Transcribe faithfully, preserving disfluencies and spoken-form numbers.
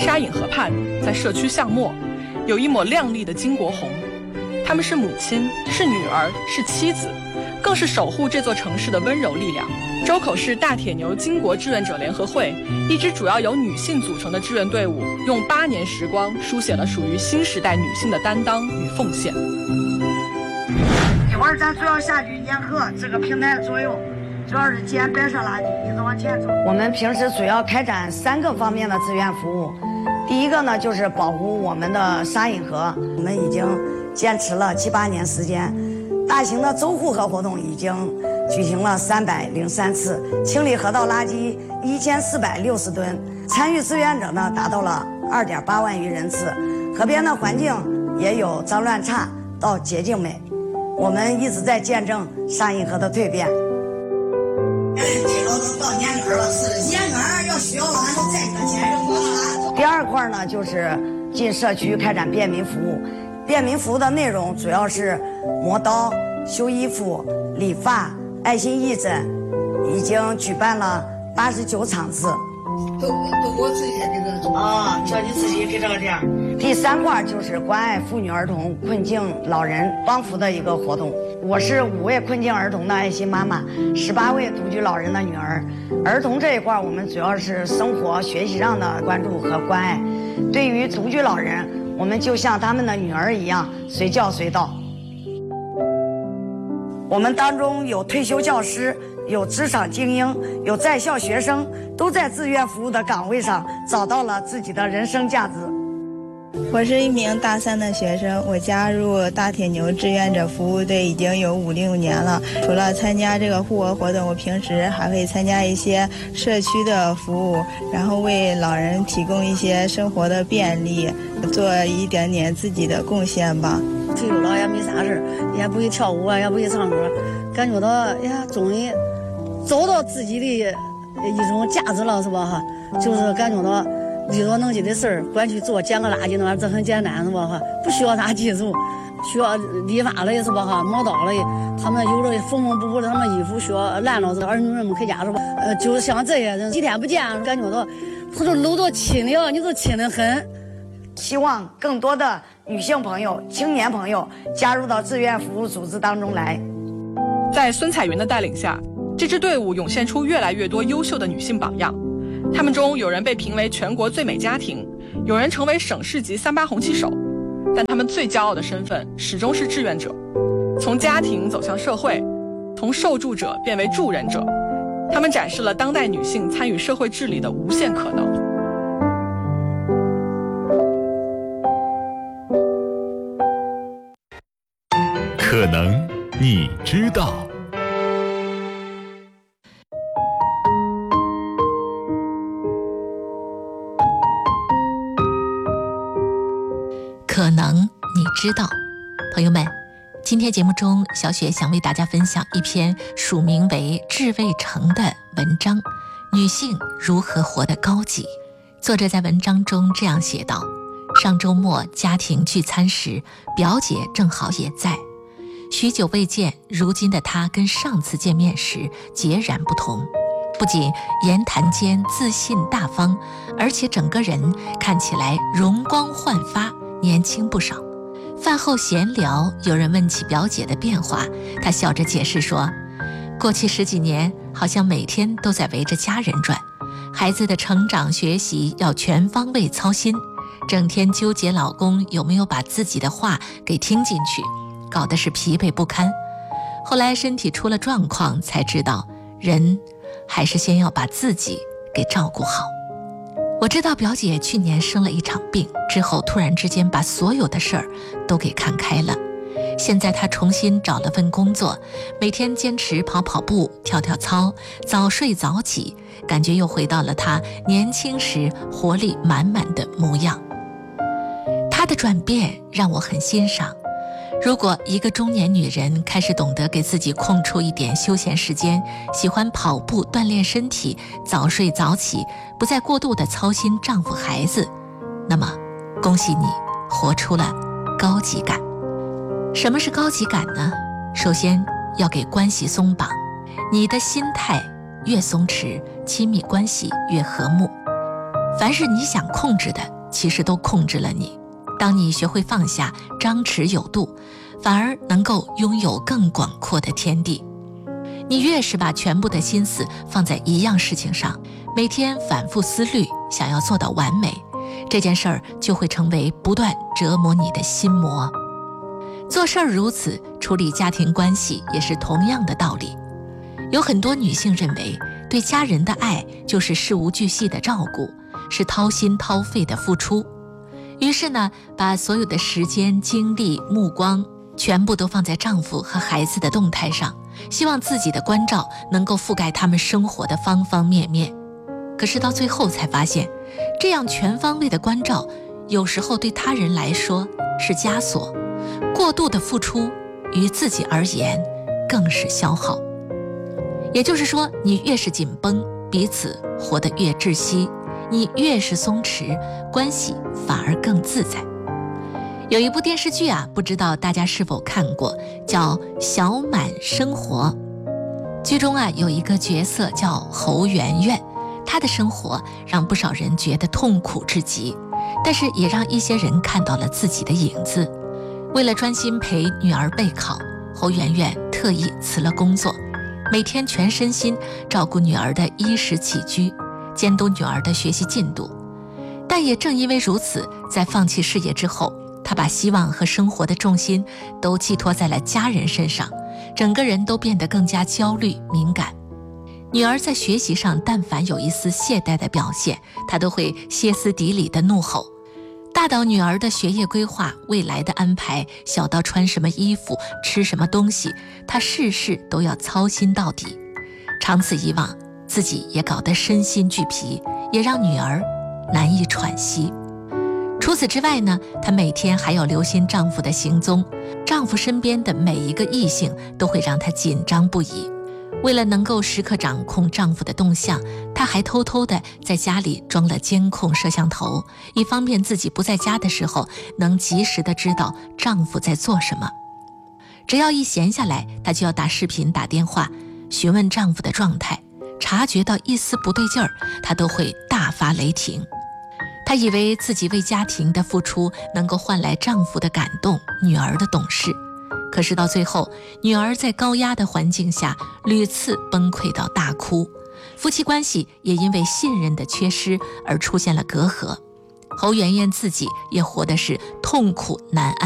沙隐河畔，在社区巷陌，有一抹亮丽的金国红。他们是母亲，是女儿，是妻子，更是守护这座城市的温柔力量。周口市大铁牛巾帼志愿者联合会，一支主要由女性组成的志愿队伍，用八年时光书写了属于新时代女性的担当与奉献。 一会儿咱主要下去沿河这个平台的作用，主要是捡白色垃圾，一直往前走。我们平时主要开展三个方面的志愿服务。第一个呢，就是保护我们的沙隐河，我们已经坚持了七八年时间，大型的周护河活动已经举行了三百零三次，清理河道垃圾一千四百六十吨，参与志愿者呢达到了二点八万余人次。河边的环境也有脏乱差到洁净美，我们一直在见证沙隐河的蜕变。这楼都到年根了，是年根要需要了，俺就再搁建设过了。第二块呢，就是进社区开展便民服务。便民服务的内容主要是磨刀、修衣服、理发、爱心义诊，已经举办了八十九场次。都都我自己这个啊，叫你自己给这个店。第三块就是关爱妇女儿童、困境老人帮扶的一个活动。我是五位困境儿童的爱心妈妈，十八位独居老人的女儿。儿童这一块，我们主要是生活、学习上的关注和关爱。对于独居老人，我们就像他们的女儿一样，随叫随到。我们当中有退休教师，有职场精英，有在校学生，都在志愿服务的岗位上找到了自己的人生价值。 我是一名大三的学生，我加入大铁牛志愿者服务队已经有五六年了。除了参加这个护河活动，我平时还会参加一些社区的服务，然后为老人提供一些生活的便利，做一点点自己的贡献吧。 退休了也没啥事，也不会跳舞啊，也不会唱歌，感觉到呀，终于找到自己的一种价值了，是吧？哈，就是感觉到遇到能急的事儿，管去做捡个垃圾呢，这很简单，是吧？哈，不需要啥技术，需要理发了，是吧？哈，磨刀了，他们有的缝缝补补的，他们衣服需要烂了，儿女们回家是吧？呃，就是像这些人，几天不见，感觉到他都搂到亲的，你都亲得很。 希望更多的女性朋友、青年朋友加入到志愿服务组织当中来。 在孙彩云的带领下，这支队伍涌现出越来越多优秀的女性榜样。她们中有人被评为全国最美家庭，有人成为省市级三八红旗手，但她们最骄傲的身份始终是志愿者。从家庭走向社会，从受助者变为助人者，她们展示了当代女性参与社会治理的无限可能。 可能你知道。 可能你知道。朋友们，今天节目中，小雪想为大家分享一篇署名为致卫成的文章，女性如何活得高级。作者在文章中这样写道：上周末家庭聚餐时，表姐正好也在。许久未见，如今的她跟上次见面时截然不同，不仅言谈间自信大方，而且整个人看起来容光焕发，年轻不少。饭后闲聊，有人问起表姐的变化，她笑着解释说，过去十几年好像每天都在围着家人转，孩子的成长学习要全方位操心，整天纠结老公有没有把自己的话给听进去，搞得是疲惫不堪。后来身体出了状况，才知道人还是先要把自己给照顾好。我知道表姐去年生了一场病，之后突然之间把所有的事儿都给看开了。现在她重新找了份工作，每天坚持跑跑步、跳跳操，早睡早起，感觉又回到了她年轻时活力满满的模样。她的转变让我很欣赏。如果一个中年女人开始懂得给自己空出一点休闲时间，喜欢跑步锻炼身体，早睡早起，不再过度的操心丈夫孩子，那么恭喜你活出了高级感。什么是高级感呢？首先要给关系松绑，你的心态越松弛，亲密关系越和睦。 凡是你想控制的，其实都控制了你。当你学会放下，张弛有度，反而能够拥有更广阔的天地。你越是把全部的心思放在一样事情上，每天反复思虑，想要做到完美，这件事儿就会成为不断折磨你的心魔。做事儿如此，处理家庭关系也是同样的道理。有很多女性认为，对家人的爱就是事无巨细的照顾，是掏心掏肺的付出。于是呢，把所有的时间、精力、目光全部都放在丈夫和孩子的动态上，希望自己的关照能够覆盖他们生活的方方面面。可是到最后才发现，这样全方位的关照，有时候对他人来说是枷锁，过度的付出于自己而言更是消耗。也就是说，你越是紧绷，彼此活得越窒息；你越是松弛，关系反而更自在。有一部电视剧啊，不知道大家是否看过，叫《小满生活》。剧中啊，有一个角色叫侯媛媛，她的生活让不少人觉得痛苦至极，但是也让一些人看到了自己的影子。为了专心陪女儿备考，侯媛媛特意辞了工作，每天全身心照顾女儿的衣食起居，监督女儿的学习进度。但也正因为如此，在放弃事业之后，她把希望和生活的重心都寄托在了家人身上，整个人都变得更加焦虑敏感。女儿在学习上但凡有一丝懈怠的表现，她都会歇斯底里的怒吼，大到女儿的学业规划、未来的安排，小到穿什么衣服、吃什么东西，她事事都要操心到底。长此以往，自己也搞得身心俱疲，也让女儿难以喘息。除此之外呢，她每天还要留心丈夫的行踪，丈夫身边的每一个异性都会让她紧张不已。为了能够时刻掌控丈夫的动向，她还偷偷地在家里装了监控摄像头，以方便自己不在家的时候能及时地知道丈夫在做什么。只要一闲下来，她就要打视频打电话询问丈夫的状态，察觉到一丝不对劲儿，她都会大发雷霆。她以为自己为家庭的付出能够换来丈夫的感动、女儿的懂事，可是到最后，女儿在高压的环境下屡次崩溃到大哭，夫妻关系也因为信任的缺失而出现了隔阂。侯媛媛自己也活的是痛苦难安。